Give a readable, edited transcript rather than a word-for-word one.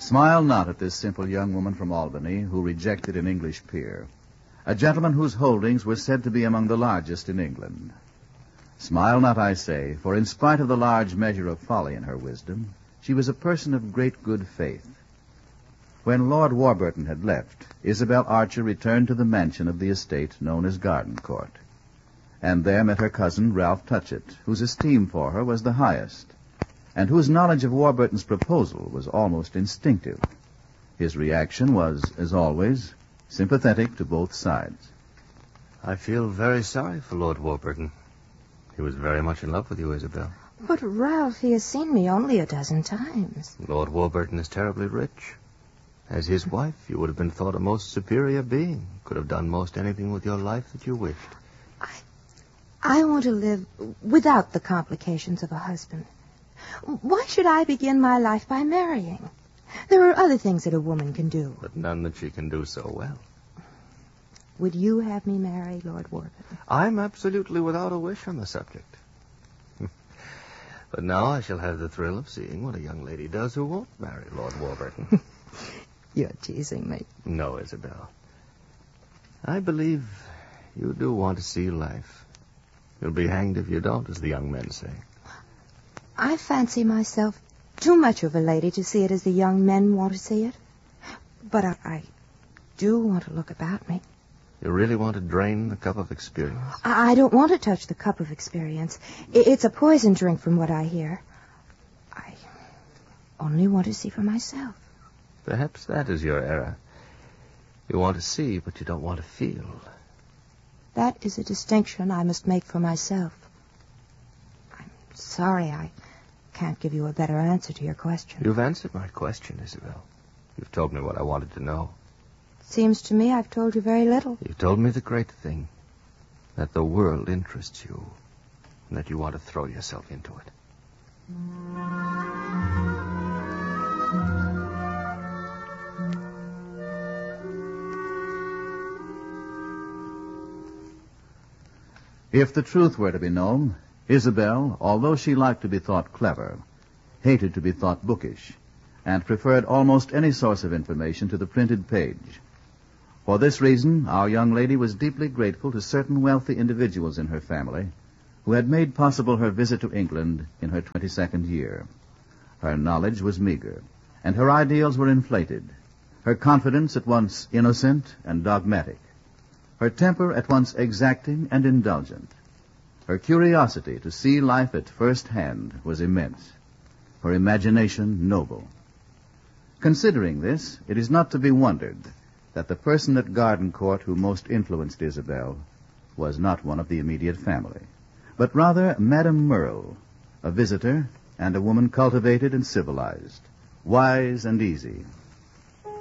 Smile not at this simple young woman from Albany who rejected an English peer, a gentleman whose holdings were said to be among the largest in England. Smile not, I say, for in spite of the large measure of folly in her wisdom, she was a person of great good faith. When Lord Warburton had left, Isabel Archer returned to the mansion of the estate known as Gardencourt, and there met her cousin Ralph Touchett, whose esteem for her was the highest, and whose knowledge of Warburton's proposal was almost instinctive. His reaction was, as always, sympathetic to both sides. I feel very sorry for Lord Warburton. He was very much in love with you, Isabel. But, Ralph, he has seen me only a dozen times. Lord Warburton is terribly rich. As his wife, you would have been thought a most superior being. Could have done most anything with your life that you wished. I want to live without the complications of a husband. Why should I begin my life by marrying? There are other things that a woman can do. But none that she can do so well. Would you have me marry Lord Warburton? I'm absolutely without a wish on the subject. But now I shall have the thrill of seeing what a young lady does who won't marry Lord Warburton. You're teasing me. No, Isabel. I believe you do want to see life. You'll be hanged if you don't, as the young men say. I fancy myself too much of a lady to see it as the young men want to see it. But I do want to look about me. You really want to drain the cup of experience? I don't want to touch the cup of experience. It's a poison drink from what I hear. I only want to see for myself. Perhaps that is your error. You want to see, but you don't want to feel. That is a distinction I must make for myself. I'm sorry I can't give you a better answer to your question. You've answered my question, Isabel. You've told me what I wanted to know. Seems to me I've told you very little. You've told me the great thing, that the world interests you, and that you want to throw yourself into it. If the truth were to be known, Isabel, although she liked to be thought clever, hated to be thought bookish, and preferred almost any source of information to the printed page. For this reason, our young lady was deeply grateful to certain wealthy individuals in her family who had made possible her visit to England in her 22nd year. Her knowledge was meager, and her ideals were inflated, her confidence at once innocent and dogmatic, her temper at once exacting and indulgent. Her curiosity to see life at first hand was immense, her imagination noble. Considering this, it is not to be wondered that the person at Gardencourt who most influenced Isabel was not one of the immediate family, but rather Madame Merle, a visitor and a woman cultivated and civilized, wise and easy,